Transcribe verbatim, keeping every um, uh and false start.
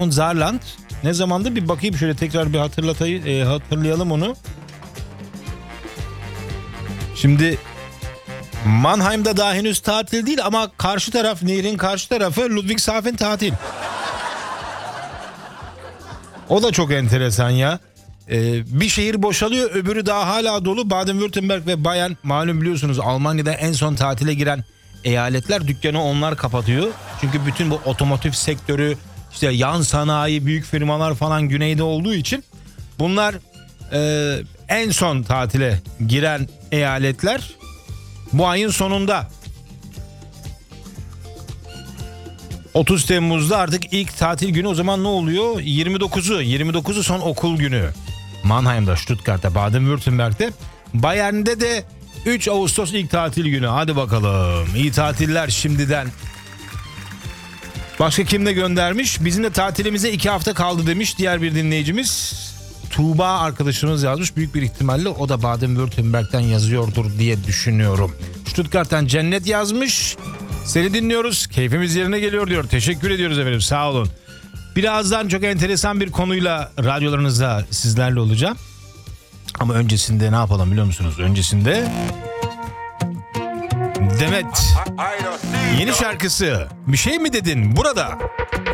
Saarland. Ne zamandı bir bakayım şöyle tekrar bir hatırlatayım, e, hatırlayalım onu. Şimdi Mannheim'da daha henüz tatil değil ama karşı taraf, nehrin karşı tarafı Ludwigshafen tatil. O da çok enteresan ya. Ee, bir şehir boşalıyor, öbürü daha hala dolu. Baden-Württemberg ve Bayern, malum biliyorsunuz Almanya'da en son tatile giren eyaletler, dükkanı onlar kapatıyor. Çünkü bütün bu otomotiv sektörü, işte yan sanayi, büyük firmalar falan güneyde olduğu için bunlar e, en son tatile giren eyaletler bu ayın sonunda. otuz Temmuz'da artık ilk tatil günü. O zaman ne oluyor? yirmi dokuzu. yirmi dokuzu son okul günü. Mannheim'da, Stuttgart'ta, Baden-Württemberg'te. Bayern'de de üç Ağustos ilk tatil günü. Hadi bakalım. İyi tatiller şimdiden. Başka kim de göndermiş? Bizim de tatilimize iki hafta kaldı demiş diğer bir dinleyicimiz. Tuğba arkadaşımız yazmış. Büyük bir ihtimalle o da Baden-Württemberg'den yazıyordur diye düşünüyorum. Stuttgart'tan Cennet yazmış. Seni dinliyoruz. Keyfimiz yerine geliyor diyor. Teşekkür ediyoruz efendim. Sağ olun. Birazdan çok enteresan bir konuyla radyolarınızda sizlerle olacağım. Ama öncesinde ne yapalım biliyor musunuz? Öncesinde Demet yeni şarkısı Bir Şey Mi Dedin burada.